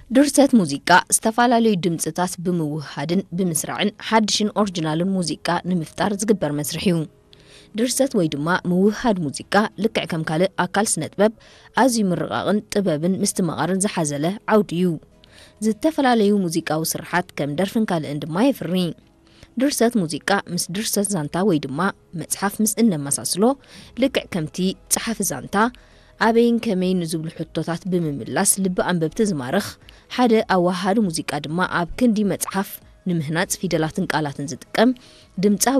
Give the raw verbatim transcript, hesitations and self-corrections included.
ድርሰት ሙዚቃ ዝተፋላለዩ ድምጽታት ብምውሃድን ብምስራዕን ሓድሽን ኦሪጂናልን ሙዚቃ ንምፍጣር ዝግበር መስርሕ እዩ። ድርሰት ወይ ድማ ምውሃድ ሙዚቃ ልክዕ ከም ካልእ ኣካል ስነ-ጥበብ ኣዝዩ ምርቓቕን ጥበብን ምስትምቓርን ዝሓዘለ ዓውዲ እዩ። ዝተፋላለዩ ሙዚቃዊ ስርሓት ከም ደርፍን ካልእን ድማ ይፍሪ። ድርሰት ሙዚቃ ምስ ድርሰት ዛንታ ወይ ድማ መጽሓፍ ምስ እነመሳስሎ ልክዕ ከምቲ ጸሓፊ ዛንታ ኣበይን ከመይን ዝብሉ ሕቶታት ብምምላስ ልቢ ኣንበብቲ ዝማርኽ ሓደ ኣዋሃዱ ሙዚቃ ድማ ኣብ ክንዲ መጽሓፍ ንምህናጽ ፊደላትን ቃላትን ዝጥቀም ድምጻዊ